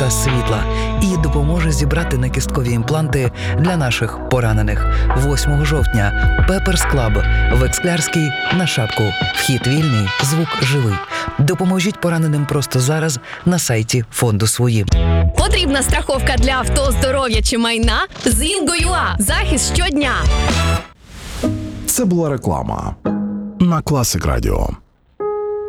та світла і допоможе зібрати накісткові імпланти для наших поранених. 8 жовтня Pepper's Club в Ексклярській на Шапку. Вхід вільний, звук живий. Допоможіть пораненим просто зараз на сайті фонду «Свої». Потрібна страховка для авто, здоров'я чи майна? З Інго.ua. Захист щодня. Це була реклама на Класик Радіо.